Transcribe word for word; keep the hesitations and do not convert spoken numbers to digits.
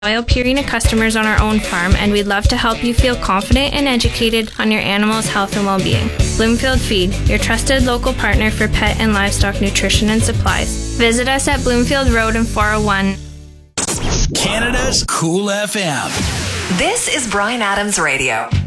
Loyal Purina customers on our own farm, and we'd love to help you feel confident and educated on your animal's health and well-being. Bloomfield Feed, your trusted local partner for pet and livestock nutrition and supplies. Visit us at Bloomfield Road in four oh one. Canada's Cool F M. This is Bryan Adams Radio.